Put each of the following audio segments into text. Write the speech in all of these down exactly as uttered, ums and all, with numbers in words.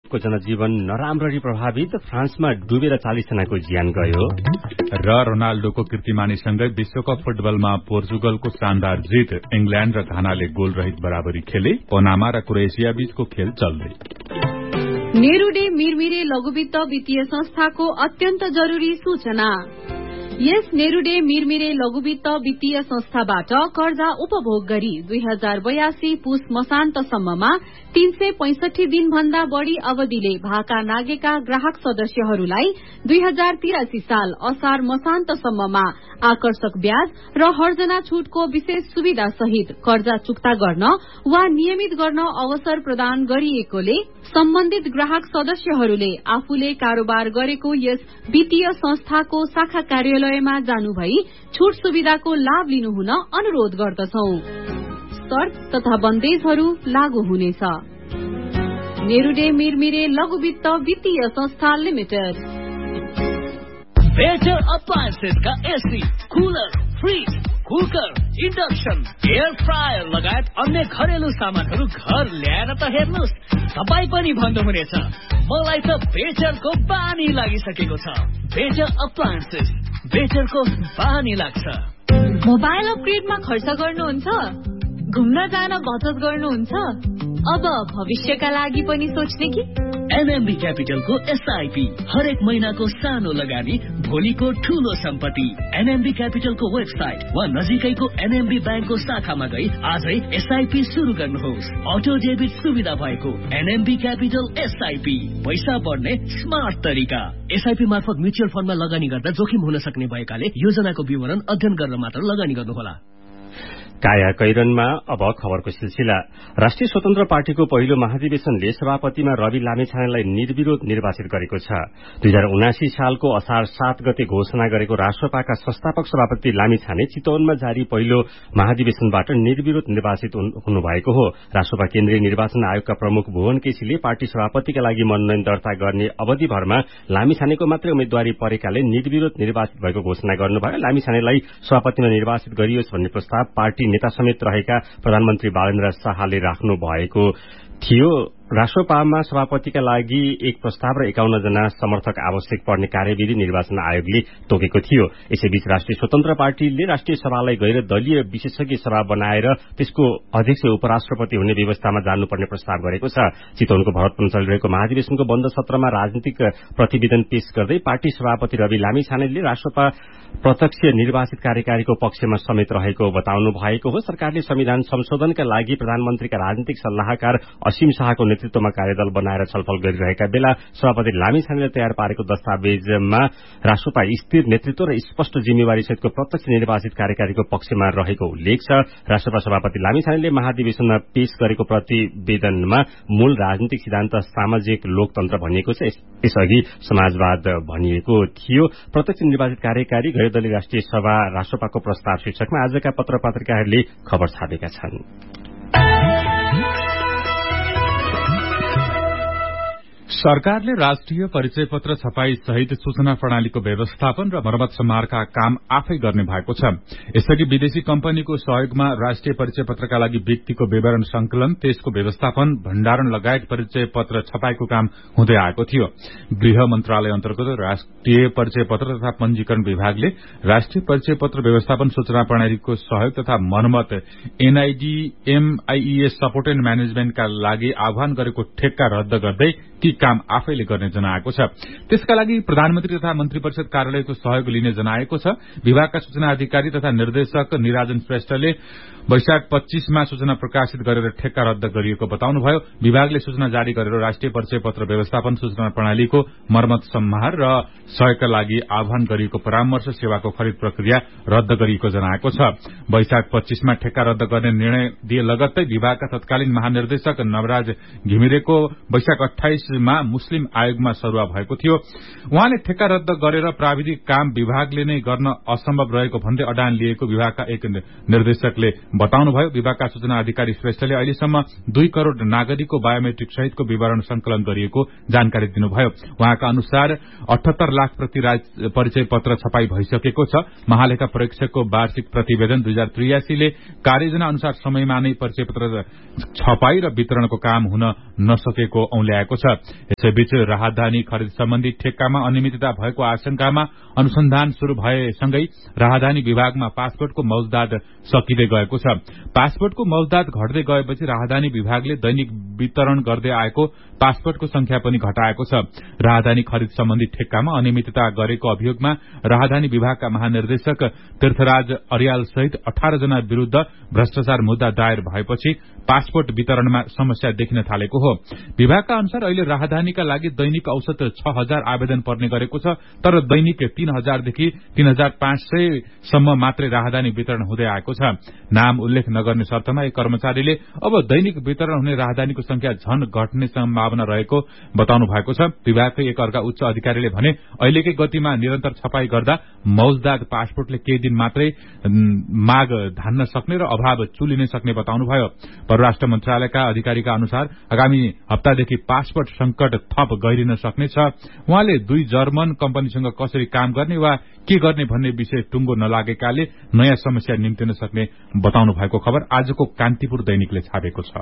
को जनजीवन नराम्ररी प्रभावित, फ्रान्समा डुबेर चालिस जनाको ज्यान गयो र रोनाल्डोको कीर्तिमानीसँगै विश्वकप फुटबलमा पोर्चुगलको शानदार जित, इंग्ल्याण्ड र घानाले गोल रहित बराबरी खेले, पनामा र क्रोएसिया बीचको खेल चल्दै। नेरूडे मिरमिरे लघुवित्त वित्तीय संस्थाको अत्यन्त जरूरी सूचना। यस नेरूडे मिरमिरे लघुवित्त वित्तीय संस्थाबाट कर्जा उपभोग गरी दुई हजार बयासी पुस मसान्तसम्ममा तीन सय पैंसठी दिन भन्दा बढ़ी अवधिले भाका नागेका ग्राहक सदस्यहरूलाई दुई हजार तिरासी साल असार मसान्तसम्ममा आकर्षक ब्याज र हर्जना छूटको विशेष सुविधा सहित कर्जा चुक्ता गर्न वा नियमित गर्न अवसर प्रदान गरिएकोले सम्बन्धित ग्राहक सदस्यहरूले आफूले कारोबार गरेको यस वित्तीय संस्थाको शाखा कार्यालयमा जानुभई छूट सुविधाको लाभ लिनु हुन अनुरोध गर्दछौं। शर्त तथा बन्देजहरू लागू हुनेछ। नेरूडे मिरमिरे लघुवित्त वित्तीय संस्था लिमिटेड। बेटर अप्लायन्सेस का AC, cooler, fridge, cooker, induction, air fryer लगायत अन्य घरेलु सामानहरू घर ल्याएर त हेर्नुहोस्, तपाईँ पनि भन्नुहुनेछ मलाई त बेटरको बानी लागिसकेको छ। बेटर अप्लायन्सेस, बेटरको बानी लाग्छ। मोबाइल अपग्रेडमा खर्च गर्नुहुन्छ, घुम्न जान बचत गर्नुहुन्छ, अब भविष्यका लागि पनि सोच्ने कि? एनएमबी क्यापिटलको एसआईपी हरेक महीनाको सानो लगानी भोलिको ठूलो सम्पत्ति। एनएमबी क्यापिटलको वेबसाइट वा नजिकैको एनएमबी ब्याङ्कको शाखामा गई आजै एसआईपी शुरू गर्नुहोस्। अटो डेबिट सुविधा भएको एनएमबी क्यापिटल एसआईपी, पैसा बढ्ने स्मार्ट तरिका। एसआईपी मार्फत म्युचुअल फण्डमा लगानी गर्दा जोखिम हुन सक्ने भएकाले योजनाको विवरण अध्ययन गरेर मात्र लगानी गर्नुहोला। काया कैरनमा अब खबरको सिलसिला। राष्ट्रिय स्वतन्त्र पार्टीको पहिलो महाधिवेशनले सभापतिमा रवि लामेछानेलाई निर्विरोध निर्वाचित गरेको छ। दुई हजार उनासी सालको असार सात गते घोषणा गरेको राष्ट्रपाका संस्थापक सभापति लामेछाने चितवनमा जारी पहिलो महाधिवेशनबाट निर्विरोध निर्वाचित हुनुभएको हो। राष्ट्रपा केन्द्रीय निर्वाचन आयोगका प्रमुख भुवन केसीले पार्टी सभापतिका लागि मनोनयन दर्ता गर्ने अवधिभरमा लामेछानेको मात्रै उम्मेद्वारी परेकाले निर्विरोध निर्वाचित भएको घोषणा गर्नुभयो। लामेछानेलाई सभापतिमा निर्वाचित गरियोस् भन्ने प्रस्ताव पार्टी नेता समेत रहेका प्रधानमन्त्री बालेन्द्र शाहले राख्नु भएको थियो। राष्ट्रपामा सभापतिका लागि एक प्रस्ताव र एकाउन्न जना समर्थक आवश्यक पर्ने कार्यविधि निर्वाचन आयोगले तोकेको थियो। यसैबीच राष्ट्रिय स्वतन्त्र पार्टीले राष्ट्रिय सभालाई गैर दलीय विशेषज्ञ सभा बनाएर त्यसको अध्यक्ष उपराष्ट्रपति हुने व्यवस्थामा जानुपर्ने प्रस्ताव गरेको छ। चितवनको भरतपुरमा चलिरहेको महाधिवेशनको बन्द सत्रमा राजनीतिक प्रतिवेदन पेश गर्दै पार्टी सभापति रवि लामेछानेले राष्ट्रपा प्रत्यक्ष निर्वाचित कार्यकारीको पक्षमा समेत रहेको बताउनु भएको हो। सरकारले संविधान संशोधनका लागि प्रधानमन्त्रीका राजनीतिक सल्लाहकार असीम शाहको नेतृत्वमा कार्यदल बनाएर छलफल गरिरहेका बेला सभापति लामेछानेले तयार पारेको दस्तावेजमा राष्ट्रपा स्थिर नेतृत्व र स्पष्ट जिम्मेवारी सहितको प्रत्यक्ष निर्वाचित कार्यकारीको पक्षमा रहेको उल्लेख छ। राष्ट्रपा सभापति लामेछानेले महाधिवेशनमा पेश गरेको प्रतिवेदनमा मूल राजनीतिक सिद्धान्त सामाजिक लोकतन्त्र भनिएको छ। यसअघि समाजवाद भनिएको थियो। प्रत्यक्ष निर्वाचित कार्यकारी गैरदलीय राष्ट्रिय सभा राष्ट्रपाको प्रस्ताव शीर्षकमा आजका पत्र पत्रिकाहरूले खबर छापेका छन्। सरकारले राष्ट्रिय परिचय पत्र छपाई सहित सूचना प्रणालीको व्यवस्थापन र मर्मत सम्हारका काम आफै गर्ने भएको छ। यसअघि विदेशी कम्पनीको सहयोगमा राष्ट्रिय परिचय पत्रका लागि व्यक्तिको विवरण संकलन, त्यसको व्यवस्थापन, भण्डारण लगायत परिचय पत्र छपाईको काम हुँदै आएको थियो। गृह मन्त्रालय अन्तर्गत राष्ट्रिय परिचय पत्र तथा पंजीकरण विभागले राष्ट्रिय परिचय पत्र व्यवस्थापन सूचना प्रणालीको सहयोग तथा मर्मत एनआईडी एमआईईएस सपोर्ट एण्ड म्यानेजमेन्टका लागि आह्वान गरेको ठेक्का रद्द गर्दै ती काम आफैले गर्ने जनाएको छ। त्यसका लागि प्रधानमन्त्री तथा मन्त्री परिषद कार्यालयको सहयोग लिने जनाएको छ। विभागका सूचना अधिकारी तथा निर्देशक निराजन श्रेष्ठले वैशाख पच्चीसमा सूचना प्रकाशित गरेर ठेक्का रद्द गरिएको बताउनुभयो। विभागले सूचना जारी गरेर राष्ट्रिय परिचय पत्र व्यवस्थापन सूचना प्रणालीको मर्मत सम्हार र सहयोगका लागि आह्वान गरिएको परामर्श सेवाको खरिद प्रक्रिया रद्द गरिएको जनाएको छ। वैशाख पच्चीसमा ठेक्का रद्द गर्ने निर्णय दिए लगत्तै विभागका तत्कालीन महानिर्देशक नवराज घिमिरेको वैशाख अठाइसमा मुस्लिम आयोगमा सरुवा भएको थियो। उहाँले ठेक्का रद्द गरेर प्राविधिक काम विभागले नै गर्न असम्भव रहेको भन्दै अडान लिएको विभागका एक निर्देशकले बताउनुभयो। विभागका सूचना अधिकारी श्रेष्ठले अहिलेसम्म दुई करोड़ नागरिकको बायोमेट्रिक सहितको विवरण संकलन गरिएको जानकारी दिनुभयो। उहाँका अनुसार अठहत्तर लाख प्रति परिचय पत्र छपाई भइसकेको छ। महालेखा परीक्षकको वार्षिक प्रतिवेदन दुई हजार त्रियासीले कार्ययोजना अनुसार समयमा नै परिचय पत्र छपाई र वितरणको काम हुन नसकेको औल्याएको छ। यसैबीच राहदानी खरिद सम्बन्धी ठेक्कामा अनियमितता भएको आशंकामा अनुसन्धान शुरू भएसँगै राहदानी विभागमा पासपोर्टको मौजदात सकिँदै गएको छ। पासपोर्टको मौजदात घट्दै गएपछि राहदानी विभागले दैनिक वितरण गर्दै आएको पासपोर्टको संख्या पनि घटाएको छ। राहदानी खरिद सम्बन्धी ठेक्कामा अनियमितता गरेको अभियोगमा राहदानी विभागका महानिर्देशक तीर्थराज अर्याल सहित अठार जना विरूद्ध भ्रष्टाचार मुद्दा दायर भएपछि पासपोर्ट वितरणमा समस्या देखिन थालेको हो। विभागका अनुसार अहिले राहदानीका लागि दैनिक औसत छ हजार आवेदन पर्ने गरेको छ, तर दैनिक तीन हजारदेखि तीन हजार पाँच सय सम्म मात्रै राहदानी वितरण हुँदै आएको छ। नाम उल्लेख नगर्ने शर्तमा एक कर्मचारीले अब दैनिक वितरण हुने राहदानीको संख्या झन घट्ने सम्भावना रहेको बताउनु भएको छ। विभागकै एक अर्का उच्च अधिकारीले भने अहिलेकै गतिमा निरन्तर छपाई गर्दा मौजदात पासपोर्टले केही दिन मात्रै माग धान्न सक्ने र अभाव चुलिनै सक्ने बताउनुभयो। परराष्ट्र मन्त्रालयका अधिकारीका अनुसार आगामी हप्तादेखि पासपोर्ट संकट थप गहिरिन सक्नेछ। उहाँले दुई जर्मन कम्पनीसँग कसरी काम गर्ने वा के गर्ने भन्ने विषय टुङ्गो नलागेकाले नयाँ समस्या निम्तिन सक्ने बताउनु भएको खबर आजको कान्तिपुर दैनिकले छापेको छ।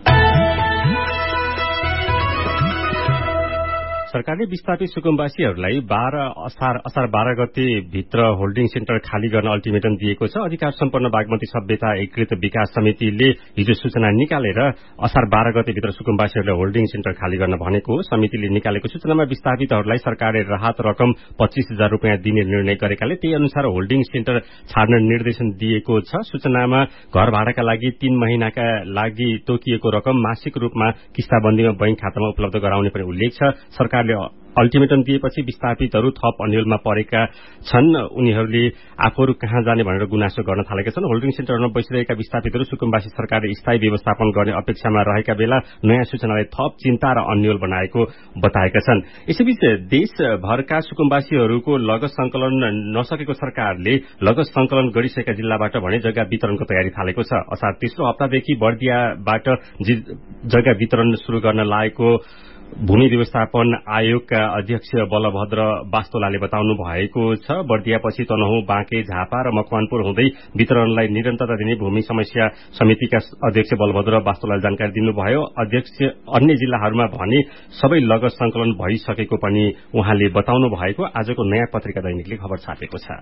सरकारले विस्थापित सुकुम्बासीहरूलाई बाह्र असार असार बाह्र गते भित्र होल्डिङ सेन्टर खाली गर्न अल्टिमेटम दिएको छ। अधिकार सम्पन्न बागमती सभ्यता एकीकृत विकास समितिले हिजो सूचना निकालेर असार बाह्र गते भित्र सुकुम्बासीहरूलाई होल्डिङ सेन्टर खाली गर्न भनेको हो। समितिले निकालेको सूचनामा विस्थापितहरूलाई सरकारले राहत रकम पच्चीस हजार रूपियाँ दिने निर्णय गरेकाले त्यही अनुसार होल्डिङ सेन्टर छाड्न निर्देशन दिएको छ। सूचनामा घर भाडाका लागि तीन महिनाका लागि तोकिएको रकम मासिक रूपमा किस्ताबन्दीमा बैंक खातामा उपलब्ध गराउने पनि उल्लेख छ। सरकार अल्टिमेटम दिएपछि विस्थापितहरू थप अन्यलमा परेका छन्। उनीहरूले आफूहरू कहाँ जाने भनेर गुनासो गर्न थालेका छन्। होल्डिङ सेन्टरमा बसिरहेका विस्थापितहरू सुकुम्बासी सरकारले स्थायी व्यवस्थापन गर्ने अपेक्षामा रहेका बेला नयाँ सूचनाले थप चिन्ता र अन्यल बनाएको बताएका छन्। यसैबीच देशभरका सुकुम्बासीहरूको लगत संकलन नसकेको सरकारले लगत संकलन गरिसकेका जिल्लाबाट भने जग्गा वितरणको तयारी थालेको छ। असार तेस्रो हप्तादेखि बर्दियाबाट जग्गा वितरण शुरू गर्न लागेको भूमि व्यवस्थापन आयोगका अध्यक्ष बलभद्र बास्तोलाले बताउनु भएको छ। बर्दियापछि तनहुँ, बाँके, झापा र मकवानपुर हुँदै वितरणलाई निरन्तरता दिने भूमि समस्या समितिका अध्यक्ष बलभद्र बास्तोलाले जानकारी दिनुभयो। अध्यक्ष अन्य जिल्लाहरूमा भने सबै लगत संकलन भइसकेको पनि उहाँले बताउनु भएको आजको नयाँ पत्रिका दैनिकले खबर छापेको छ।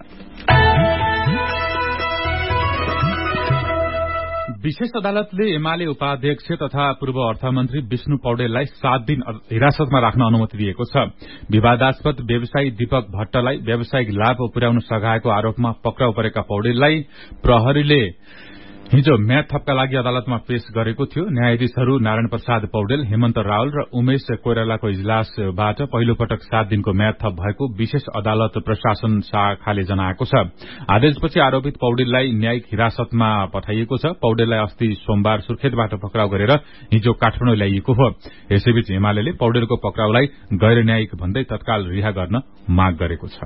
विशेष अदालतले एमाले उपाध्यक्ष तथा पूर्व अर्थमन्त्री विष्णु पौडेललाई सात दिन हिरासतमा राख्न अनुमति दिएको छ। विवादास्पद व्यवसायी दीपक भट्टलाई व्यावसायिक लाभ पुर्याउन सघाएको आरोपमा पक्राउ परेका पौडेललाई प्रहरीले हिजो म्याद थपका लागि अदालतमा पेश गरेको थियो। न्यायाधीशहरू नारायण प्रसाद पौडेल, हेमन्त रावल र उमेश कोइरालाको इजलासबाट पहिलो पटक सात दिनको म्याद थप भएको विशेष अदालत प्रशासन शाखाले जनाएको छ। आदेशपछि आरोपित पौडेललाई न्यायिक हिरासतमा पठाइएको छ। पौडेललाई अस्ति सोमबार सुर्खेतबाट पक्राउ गरेर हिजो काठमाडौँ ल्याइएको हो। यसैबीच एमाले पौडेलको पक्राउलाई गैर न्यायिक भन्दै तत्काल रिहा गर्न माग गरेको छ।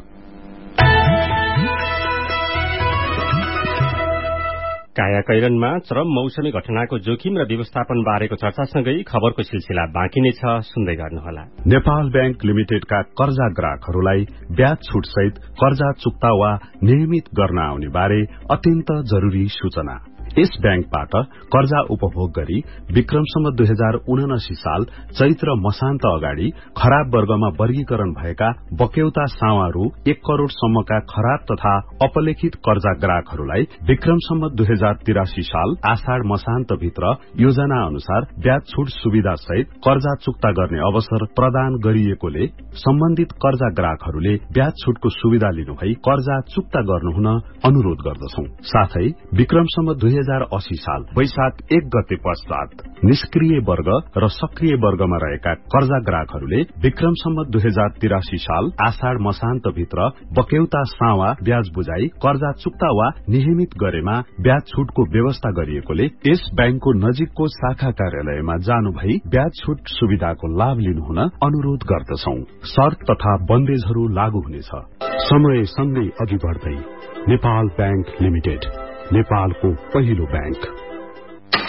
कायाकैरनमा चरम मौसमी घटनाको जोखिम र व्यवस्थापन बारेको चर्चासँगै खबरको सिलसिला बाँकी नै छ, सुन्दै गर्नुहोला। नेपाल बैंक लिमिटेडका कर्जा ग्राहकहरूलाई ब्याज छुट सहित कर्जा चुक्ता वा नियमित गर्न आउने बारे अत्यन्त जरूरी सूचना। यस बैंकबाट कर्जा उपभोग गरी विक्रमसम्म दुई हजार उनासी साल चैत्र मसान्त अगाडि खराब वर्गमा वर्गीकरण भएका बक्यौता सावारू एक करोड़ सम्मका खराब तथा अपलेखित कर्जा ग्राहकहरूलाई विक्रमसम्म दुई हजार तिरासी साल आषाढ़ मसान्त भित्र योजना अनुसार ब्याज छुट सुविधा सहित कर्जा चुक्ता गर्ने अवसर प्रदान गरिएकोले सम्बन्धित कर्जा ग्राहकहरूले ब्याज छुटको सुविधा लिनुभई कर्जा चुक्ता गर्नुहुन अनुरोध गर्दछौं। साथै विक्रमसम्म दुई हजार अस्सी साल वैशाख एक गते पश्चात निष्क्रिय वर्ग र सक्रिय वर्गमा रहेका कर्जा ग्राहकहरूले विक्रमसम्म दुई हजार तिरासी साल आषाढ़ मसान्त भित्र बक्यौता सावा ब्याज बुझाई कर्जा चुक्ता वा नियमित गरेमा ब्याज छुटको व्यवस्था गरिएकोले यस बैंकको नजिकको शाखा कार्यालयमा जानु भई ब्याज छुट सुविधाको लाभ लिनुहुन अनुरोध गर्दछौं। शर्त तथा बन्देजहरू लागू हुनेछ। समय सँगै अघि बढ्दै नेपाल बैंक लिमिटेड, नेपालको पहिलो बैंक।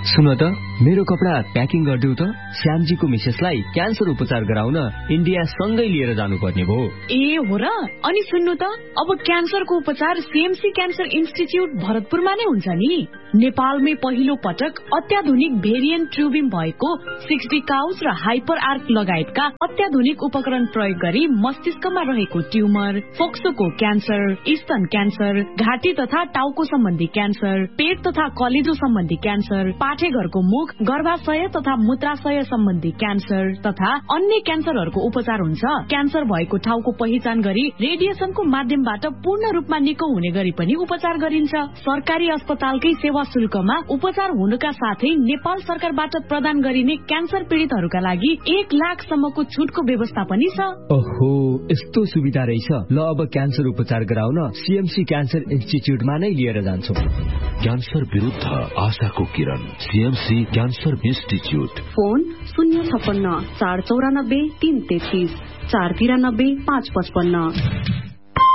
सुन त मेरो कपडा प्याकिङ गरिदेऊ त। श्यामजीको मिसेसलाई क्यान्सर उपचार गराउन इन्डिया सँगै लिएर जानुपर्ने भयो। ए हो र। अनि सुन्नु त अब क्यान्सरको उपचार सीएमसी क्यान्सर इन्स्टिच्युट भरतपुरमा नै हुन्छ नि। नेपालमै पहिलो पटक अत्याधुनिक भेरिएन्ट ट्युबिङ भएको सिक्सटी काउस र हाइपर आर्क लगायतका अत्याधुनिक उपकरण प्रयोग गरी मस्तिष्कमा रहेको ट्युमर, फोक्सोको क्यान्सर, स्तन क्यान्सर, घाँटी तथा टाउको सम्बन्धी क्यान्सर, पेट तथा कलेजो सम्बन्धी क्यान्सर, पाठेघरको मुख, गर्भाशय तथा मूत्राशय सम्बन्धी क्यान्सर तथा अन्य क्यान्सरहरूको उपचार हुन्छ। क्यान्सर भएको ठाउँको पहिचान गरी रेडिएसनको माध्यमबाट पूर्ण रूपमा निको हुने गरी पनि उपचार गरिन्छ। सरकारी अस्पतालकै सेवा शुल्कमा उपचार हुनुका साथै नेपाल सरकारबाट प्रदान गरिने क्यान्सर पीड़ितहरूका लागि एक लाख सम्मको छुटको व्यवस्था पनि छ। ओहो, यस्तो सुविधा रहेछ। ल अब क्यान्सर उपचार गराउन सीएमसी क्यान्सर इन्स्टिच्युटमा नै लिएर जान्छौ। क्यान्सर विरुद्ध आशाको किरण, सीएमसी क्यान्सर इन्स्टिच्युट। फोन शून्य छपन्न चार चौरानब्बे तीन तेत्तीस चार तिरानब्बे पाँच पचपन्न।